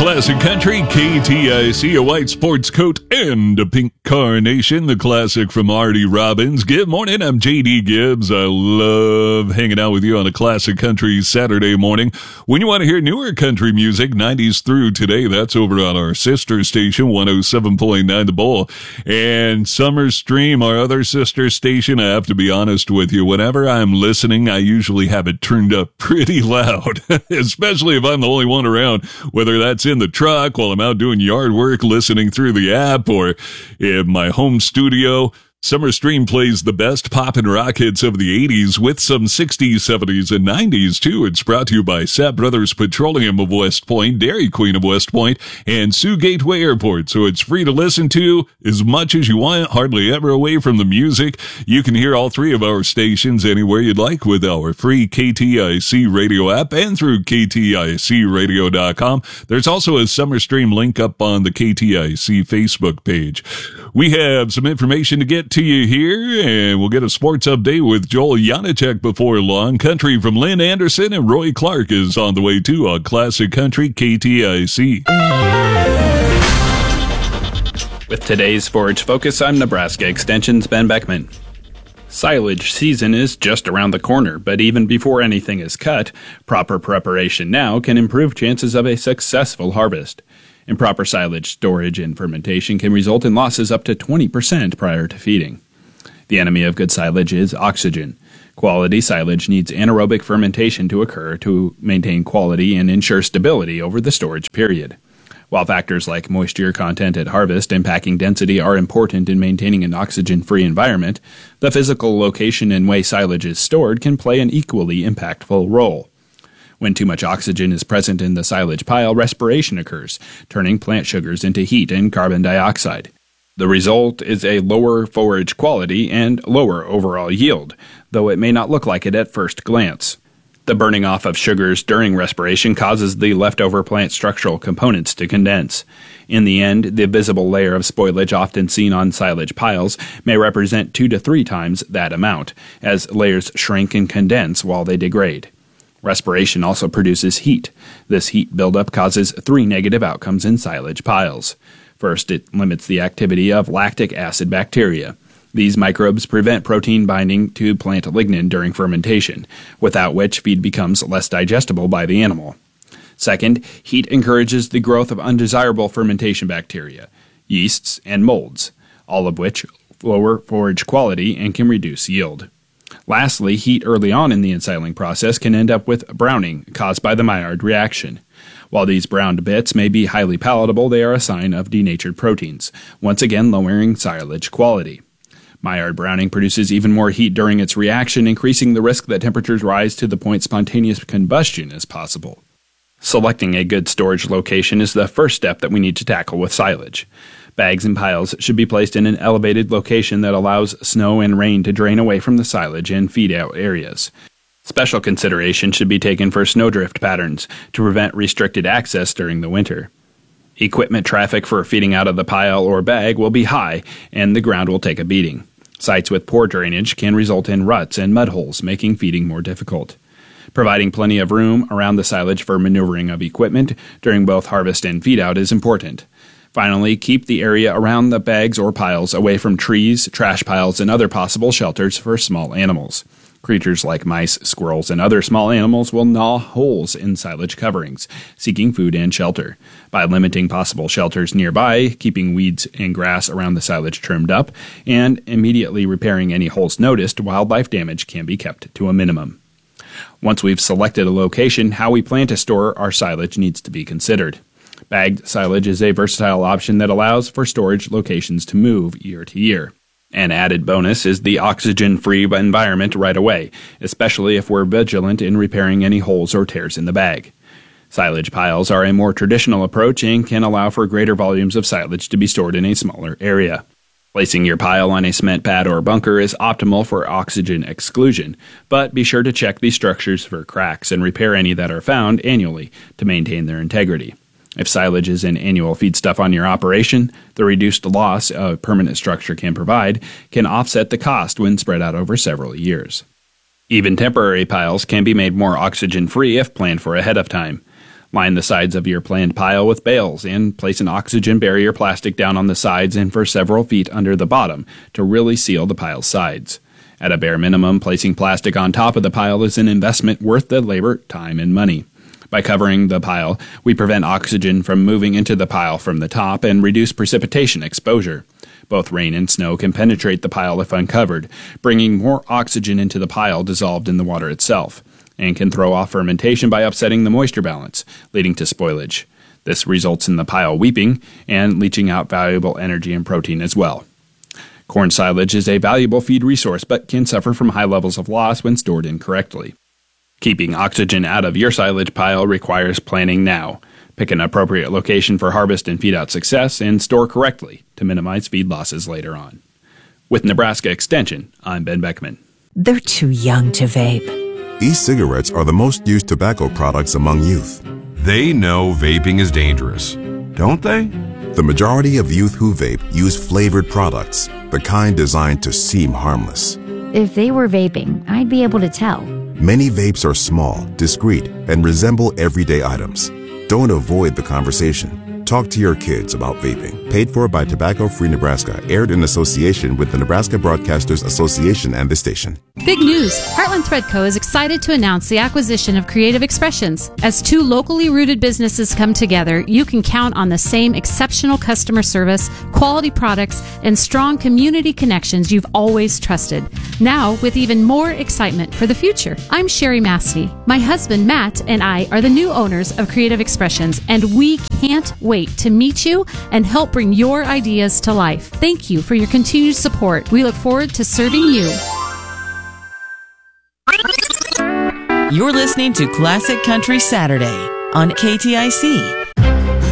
Classic Country, KTIC, a white sports coat and a pink carnation, the classic from Artie Robbins. Good morning, I'm JD Gibbs. I love hanging out with you on a Classic Country Saturday morning. When you want to hear newer country music, 90s through today, that's over on our sister station, 107.9 The Bull. And Summer Stream, our other sister station, I have to be honest with you, whenever I'm listening, I usually have it turned up pretty loud, especially if I'm the only one around, whether that's in the truck while I'm out doing yard work, listening through the app, or in my home studio. Summer Stream plays the best pop and rock hits of the 80s with some 60s, 70s, and 90s, too. It's brought to you by Sapp Brothers Petroleum of West Point, Dairy Queen of West Point, and Sioux Gateway Airport. So it's free to listen to as much as you want, hardly ever away from the music. You can hear all three of our stations anywhere you'd like with our free KTIC radio app and through KTICradio.com. There's also a Summer Stream link up on the KTIC Facebook page. We have some information to get to you here, and we'll get a sports update with Joel Janacek before long. Country from Lynn Anderson and Roy Clark is on the way too on Classic Country KTIC. With today's Forage Focus, I'm Nebraska Extension's Ben Beckman. Silage season is just around the corner, but even before anything is cut, proper preparation now can improve chances of a successful harvest. Improper silage storage and fermentation can result in losses up to 20% prior to feeding. The enemy of good silage is oxygen. Quality silage needs anaerobic fermentation to occur to maintain quality and ensure stability over the storage period. While factors like moisture content at harvest and packing density are important in maintaining an oxygen-free environment, the physical location and way silage is stored can play an equally impactful role. When too much oxygen is present in the silage pile, respiration occurs, turning plant sugars into heat and carbon dioxide. The result is a lower forage quality and lower overall yield, though it may not look like it at first glance. The burning off of sugars during respiration causes the leftover plant structural components to condense. In the end, the visible layer of spoilage often seen on silage piles may represent 2 to 3 times that amount, as layers shrink and condense while they degrade. Respiration also produces heat. This heat buildup causes 3 negative outcomes in silage piles. First, it limits the activity of lactic acid bacteria. These microbes prevent protein binding to plant lignin during fermentation, without which feed becomes less digestible by the animal. Second, heat encourages the growth of undesirable fermentation bacteria, yeasts, and molds, all of which lower forage quality and can reduce yield. Lastly, heat early on in the ensiling process can end up with browning caused by the Maillard reaction. While these browned bits may be highly palatable, they are a sign of denatured proteins, once again lowering silage quality. Maillard browning produces even more heat during its reaction, increasing the risk that temperatures rise to the point spontaneous combustion is possible. Selecting a good storage location is the first step that we need to tackle with silage. Bags and piles should be placed in an elevated location that allows snow and rain to drain away from the silage and feed-out areas. Special consideration should be taken for snowdrift patterns to prevent restricted access during the winter. Equipment traffic for feeding out of the pile or bag will be high, and the ground will take a beating. Sites with poor drainage can result in ruts and mud holes, making feeding more difficult. Providing plenty of room around the silage for maneuvering of equipment during both harvest and feed-out is important. Finally, keep the area around the bags or piles away from trees, trash piles, and other possible shelters for small animals. Creatures like mice, squirrels, and other small animals will gnaw holes in silage coverings, seeking food and shelter. By limiting possible shelters nearby, keeping weeds and grass around the silage trimmed up, and immediately repairing any holes noticed, wildlife damage can be kept to a minimum. Once we've selected a location, how we plan to store our silage needs to be considered. Bagged silage is a versatile option that allows for storage locations to move year to year. An added bonus is the oxygen-free environment right away, especially if we're vigilant in repairing any holes or tears in the bag. Silage piles are a more traditional approach and can allow for greater volumes of silage to be stored in a smaller area. Placing your pile on a cement pad or bunker is optimal for oxygen exclusion, but be sure to check the structures for cracks and repair any that are found annually to maintain their integrity. If silage is an annual feedstuff on your operation, the reduced loss a permanent structure can provide can offset the cost when spread out over several years. Even temporary piles can be made more oxygen-free if planned for ahead of time. Line the sides of your planned pile with bales and place an oxygen barrier plastic down on the sides and for several feet under the bottom to really seal the pile's sides. At a bare minimum, placing plastic on top of the pile is an investment worth the labor, time, and money. By covering the pile, we prevent oxygen from moving into the pile from the top and reduce precipitation exposure. Both rain and snow can penetrate the pile if uncovered, bringing more oxygen into the pile dissolved in the water itself, and can throw off fermentation by upsetting the moisture balance, leading to spoilage. This results in the pile weeping and leaching out valuable energy and protein as well. Corn silage is a valuable feed resource but can suffer from high levels of loss when stored incorrectly. Keeping oxygen out of your silage pile requires planning now. Pick an appropriate location for harvest and feed out success and store correctly to minimize feed losses later on. With Nebraska Extension, I'm Ben Beckman. They're too young to vape. E-cigarettes are the most used tobacco products among youth. They know vaping is dangerous, don't they? The majority of youth who vape use flavored products, the kind designed to seem harmless. If they were vaping, I'd be able to tell. Many vapes are small, discreet, and resemble everyday items. Don't avoid the conversation. Talk to your kids about vaping. Paid for by Tobacco Free Nebraska. Aired in association with the Nebraska Broadcasters Association and the station. Big news! Heartland Thread Co. is excited to announce the acquisition of Creative Expressions. As two locally rooted businesses come together, you can count on the same exceptional customer service, quality products, and strong community connections you've always trusted. Now, with even more excitement for the future. I'm Sherry Mastey. My husband, Matt, and I are the new owners of Creative Expressions, and we can't wait to meet you and help bring your ideas to life. Thank you for your continued support. We look forward to serving you. You're listening to Classic Country Saturday on KTIC